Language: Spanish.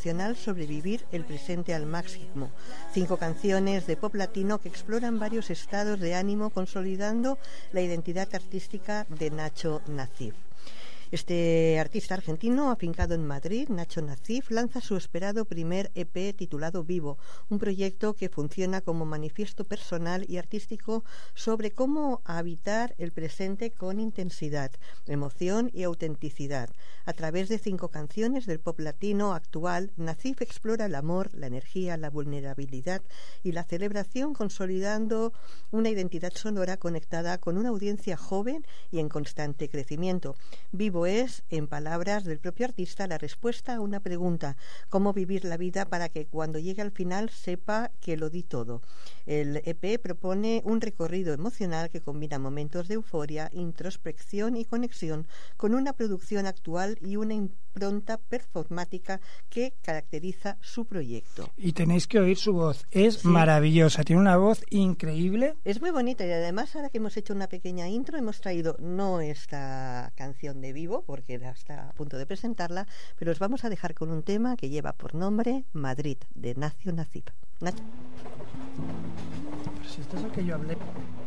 emocional sobre vivir el presente al máximo. 5 canciones de pop latino que exploran varios estados de ánimo, consolidando la identidad artística de Nacho Nazif. Este artista argentino, afincado en Madrid, Nacho Nazif, lanza su esperado primer EP titulado Vivo, un proyecto que funciona como manifiesto personal y artístico sobre cómo habitar el presente con intensidad, emoción y autenticidad. A través de 5 canciones del pop latino actual, Nazif explora el amor, la energía, la vulnerabilidad y la celebración, consolidando una identidad sonora conectada con una audiencia joven y en constante crecimiento. Vivo es, en palabras del propio artista, la respuesta a una pregunta: ¿cómo vivir la vida para que cuando llegue al final sepa que lo di todo? El EP propone un recorrido emocional que combina momentos de euforia, introspección y conexión con una producción actual y una impronta performática que caracteriza su proyecto. Y tenéis que oír su voz, es maravillosa, tiene una voz increíble. Es muy bonita y además, ahora que hemos hecho una pequeña intro, hemos traído no esta canción de Vivo, porque está a punto de presentarla, pero os vamos a dejar con un tema que lleva por nombre Madrid, de Nacho Nazif. Pero si esto es lo que yo hablé.